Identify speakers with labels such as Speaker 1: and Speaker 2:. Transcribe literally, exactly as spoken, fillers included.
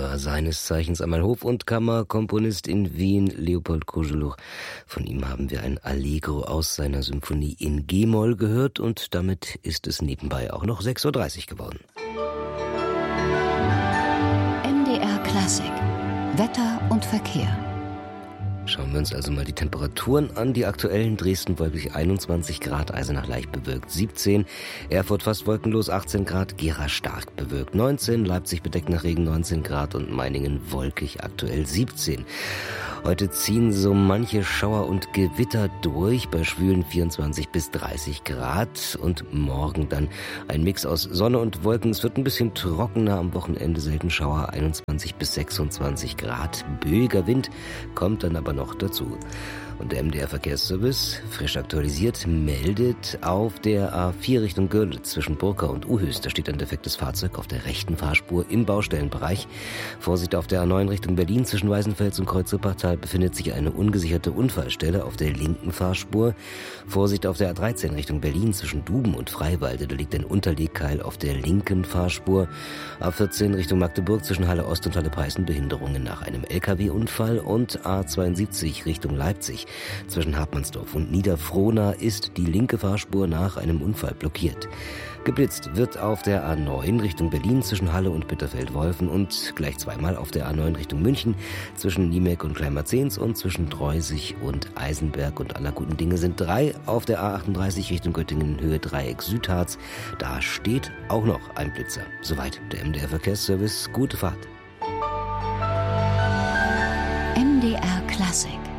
Speaker 1: war seines Zeichens einmal Hof- und Kammerkomponist in Wien, Leopold Kozeluch. Von ihm haben wir ein Allegro aus seiner Symphonie in G-Moll gehört und damit ist es nebenbei auch noch sechs Uhr dreißig geworden.
Speaker 2: M D R Klassik. Wetter und Verkehr.
Speaker 1: Schauen wir uns also mal die Temperaturen an. Die aktuellen: Dresden wolkig einundzwanzig Grad, Eisenach leicht bewölkt siebzehn, Erfurt fast wolkenlos achtzehn Grad, Gera stark bewölkt neunzehn, Leipzig bedeckt nach Regen neunzehn Grad und Meiningen wolkig aktuell siebzehn. Heute ziehen so manche Schauer und Gewitter durch bei schwülen vierundzwanzig bis dreißig Grad und morgen dann ein Mix aus Sonne und Wolken. Es wird ein bisschen trockener, am Wochenende selten Schauer, einundzwanzig bis sechsundzwanzig Grad. Böiger Wind kommt dann aber noch dazu. Und der M D R Verkehrsservice, frisch aktualisiert, meldet auf der A vier Richtung Görlitz zwischen Burka und Uhös. Da steht ein defektes Fahrzeug auf der rechten Fahrspur im Baustellenbereich. Vorsicht auf der A neun Richtung Berlin zwischen Weißenfels und Kreuz-Wuppertal befindet sich eine ungesicherte Unfallstelle auf der linken Fahrspur. Vorsicht auf der A dreizehn Richtung Berlin zwischen Duben und Freiwalde. Da liegt ein Unterlegkeil auf der linken Fahrspur. A vierzehn Richtung Magdeburg zwischen Halle Ost und Halle Peißen Behinderungen nach einem L K W-Unfall. Und A zweiundsiebzig Richtung Leipzig zwischen Hartmannsdorf und Niederfrohna ist die linke Fahrspur nach einem Unfall blockiert. Geblitzt wird auf der A neun Richtung Berlin zwischen Halle und Bitterfeld-Wolfen und gleich zweimal auf der A neun Richtung München zwischen Niemek und Kleinmarzens und zwischen Treusig und Eisenberg. Und aller guten Dinge sind drei auf der A achtunddreißig Richtung Göttingen Höhe Dreieck Südharz. Da steht auch noch ein Blitzer. Soweit der M D R Verkehrsservice. Gute Fahrt.
Speaker 2: M D R Klassik.